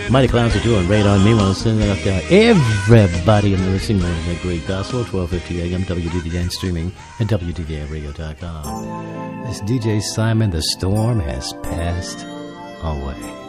Mighty Clowns are doing right on me. Want to send that up there. Everybody in the listening room is a great gospel. 1250 AM WDVN streaming at WDVNradio.com. This DJ Simon, the storm has passed away.